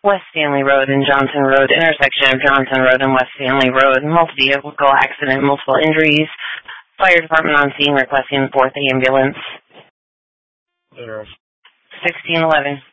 West Stanley Road and Johnson Road, intersection of Johnson Road and West Stanley Road. Multi-vehicle accident, multiple injuries. Fire department on scene requesting 4th ambulance. 1611.